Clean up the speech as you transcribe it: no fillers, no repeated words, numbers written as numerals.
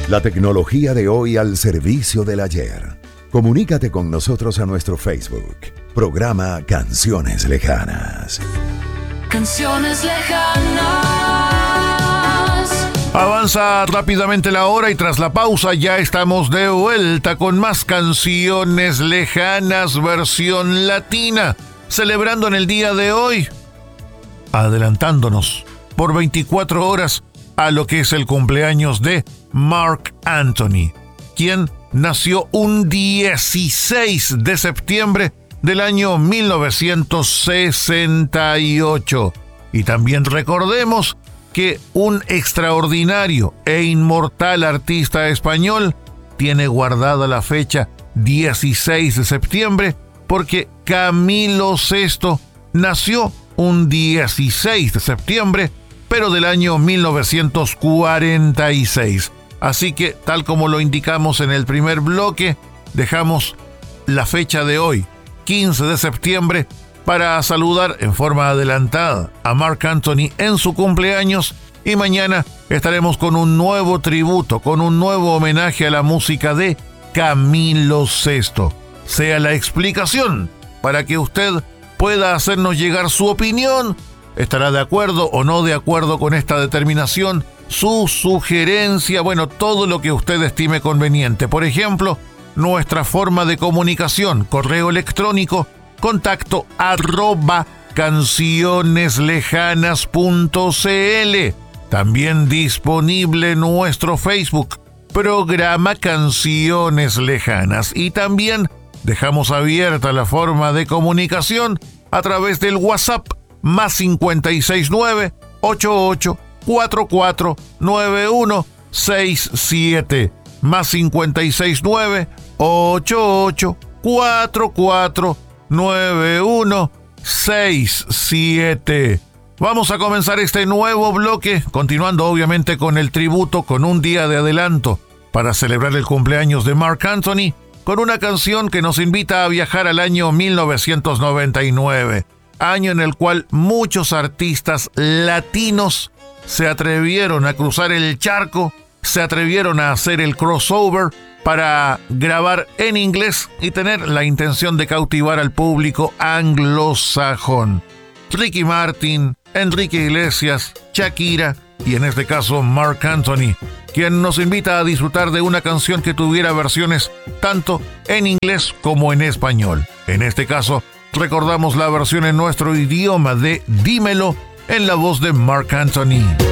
La tecnología de hoy al servicio del ayer. Comunícate con nosotros a nuestro Facebook. Programa Canciones Lejanas. Canciones lejanas. Avanza rápidamente la hora y tras la pausa ya estamos de vuelta con más Canciones Lejanas versión latina, celebrando en el día de hoy, adelantándonos por 24 horas a lo que es el cumpleaños de Marc Anthony, quien nació un 16 de septiembre del año 1968. Y también recordemos que un extraordinario e inmortal artista español tiene guardada la fecha 16 de septiembre porque Camilo VI nació un 16 de septiembre, pero del año 1946. Así que, tal como lo indicamos en el primer bloque, dejamos la fecha de hoy, 15 de septiembre, para saludar en forma adelantada a Marc Anthony en su cumpleaños, y mañana estaremos con un nuevo tributo, con un nuevo homenaje a la música de Camilo VI. Sea la explicación para que usted pueda hacernos llegar su opinión, estará de acuerdo o no de acuerdo con esta determinación, su sugerencia, bueno, todo lo que usted estime conveniente. Por ejemplo, nuestra forma de comunicación, correo electrónico, contacto@cancioneslejanas.cl. También disponible nuestro Facebook, programa Canciones Lejanas. Y también dejamos abierta la forma de comunicación a través del WhatsApp, más 569 88 44 9167, más 569 88 44 9167. Vamos a comenzar este nuevo bloque, continuando obviamente con el tributo, con un día de adelanto para celebrar el cumpleaños de Marc Anthony, con una canción que nos invita a viajar al año 1999, año en el cual muchos artistas latinos se atrevieron a cruzar el charco, se atrevieron a hacer el crossover para grabar en inglés y tener la intención de cautivar al público anglosajón. Ricky Martin, Enrique Iglesias, Shakira y en este caso Marc Anthony, quien nos invita a disfrutar de una canción que tuviera versiones tanto en inglés como en español. En este caso, recordamos la versión en nuestro idioma de Dímelo en la voz de Marc Anthony.